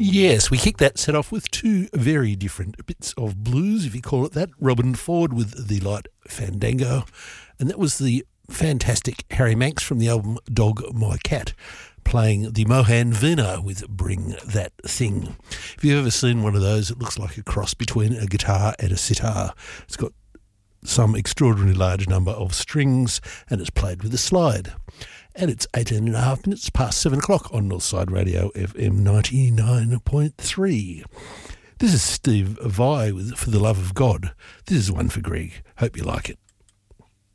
Yes, we kicked that set off with two very different bits of blues, if you call it that. Robin Ford with The Light Fandango, and that was the fantastic Harry Manx from the album Dog My Cat, playing the Mohan Veena with Bring That Thing. If you've ever seen one of those, it looks like a cross between a guitar and a sitar. It's got some extraordinarily large number of strings, and it's played with a slide. And it's 18 and a half minutes past 7 o'clock on Northside Radio FM 99.3. This is Steve Vai with For the Love of God. This is one for Greg. Hope you like it.